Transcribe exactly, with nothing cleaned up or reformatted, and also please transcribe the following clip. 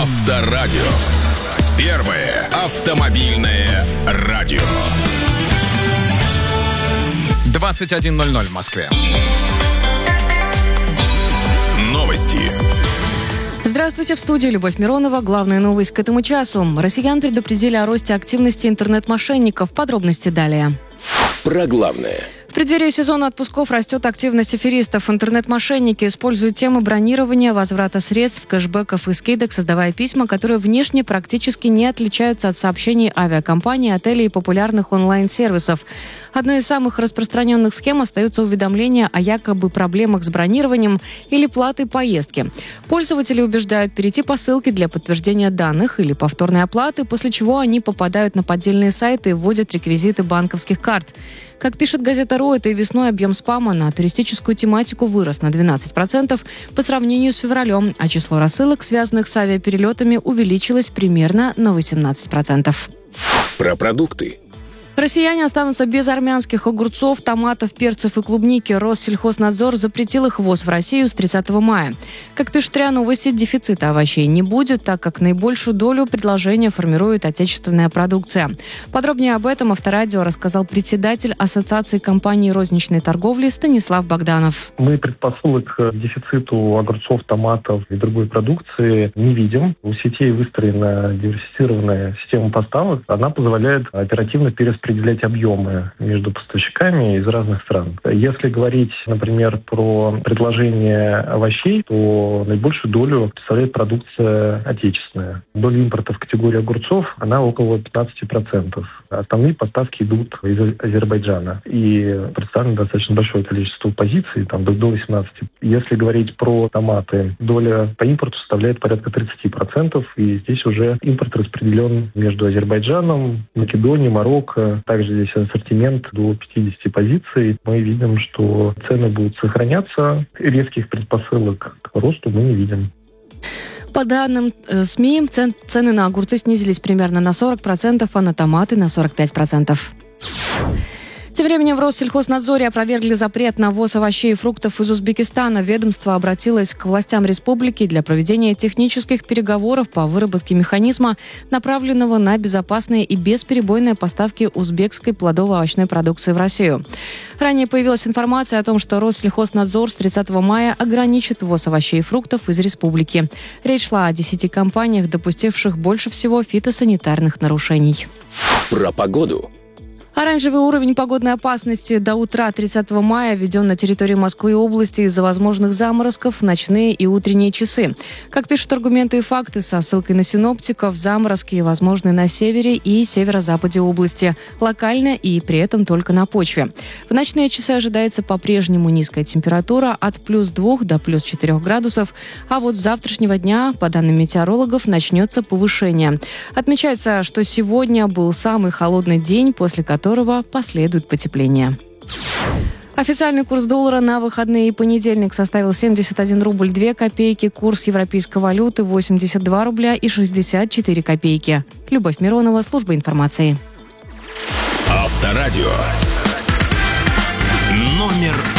Авторадио. Первое автомобильное радио. двадцать один ноль ноль в Москве. Новости. Здравствуйте, в студии Любовь Миронова. Главная новость к этому часу. Россиян предупредили о росте активности интернет-мошенников. Подробности далее. Про главное. В преддверии сезона отпусков растет активность аферистов. Интернет-мошенники используют темы бронирования, возврата средств, кэшбэков и скидок, создавая письма, которые внешне практически не отличаются от сообщений авиакомпаний, отелей и популярных онлайн-сервисов. Одной из самых распространенных схем остаются уведомления о якобы проблемах с бронированием или платой поездки. Пользователи убеждают перейти по ссылке для подтверждения данных или повторной оплаты, после чего они попадают на поддельные сайты и вводят реквизиты банковских карт. Как пишет газета РУ, этой весной объем спама на туристическую тематику вырос на двенадцать процентов по сравнению с февралем, а число рассылок, связанных с авиаперелетами, увеличилось примерно на восемнадцать процентов. Про продукты. Россияне останутся без армянских огурцов, томатов, перцев и клубники. Россельхознадзор запретил их ввоз в Россию с тридцатого мая. Как пишет РИА Новости, дефицита овощей не будет, так как наибольшую долю предложения формирует отечественная продукция. Подробнее об этом Авторадио рассказал председатель Ассоциации компаний розничной торговли Станислав Богданов. Мы предпосылок к дефициту огурцов, томатов и другой продукции не видим. У сетей выстроена диверсифицированная система поставок. Она позволяет оперативно перераспределять определять объемы между поставщиками из разных стран. Если говорить, например, про предложение овощей, то наибольшую долю представляет продукция отечественная. Доля импорта в категории огурцов, она около пятнадцать процентов. Основные поставки идут из Азербайджана. И представлено достаточно большое количество позиций, там до восемнадцати процентов. Если говорить про томаты, доля по импорту составляет порядка тридцать процентов. И здесь уже импорт распределен между Азербайджаном, Македонией, Марокко. Также здесь ассортимент до пятидесяти позиций. Мы видим, что цены будут сохраняться. Резких предпосылок к росту мы не видим. По данным э, СМИ, цен, цены на огурцы снизились примерно на сорок процентов, а на томаты на сорок пять процентов. Тем временем в Россельхознадзоре опровергли запрет на ввоз овощей и фруктов из Узбекистана. Ведомство обратилось к властям республики для проведения технических переговоров по выработке механизма, направленного на безопасные и бесперебойные поставки узбекской плодово-овощной продукции в Россию. Ранее появилась информация о том, что Россельхознадзор с тридцатого мая ограничит ввоз овощей и фруктов из республики. Речь шла о десяти компаниях, допустивших больше всего фитосанитарных нарушений. Про погоду. Оранжевый уровень погодной опасности до утра тридцатого мая введен на территории Москвы и области из-за возможных заморозков в ночные и утренние часы. Как пишут аргументы и факты со ссылкой на синоптиков, заморозки возможны на севере и северо-западе области, локально и при этом только на почве. В ночные часы ожидается по-прежнему низкая температура от плюс двух до плюс четырех градусов, а вот с завтрашнего дня, по данным метеорологов, начнется повышение. Отмечается, что сегодня был самый холодный день, после которого которого последует потепление. Официальный курс доллара на выходные и понедельник составил семьдесят один рубль две копейки, курс европейской валюты восемьдесят два рубля и шестьдесят четыре копейки. Любовь Миронова, служба информации. Авторадио. Номер один.